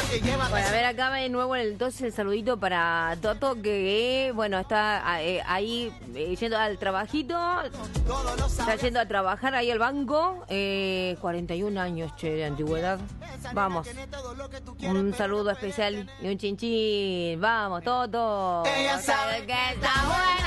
Bueno, a ver, acá de nuevo entonces el saludito para Toto, que bueno, está ahí yendo al trabajito, está yendo a trabajar ahí al banco, 41 años, che, de antigüedad. Vamos, un saludo especial y un chinchín. Vamos, Toto. Ella sabe que está bueno.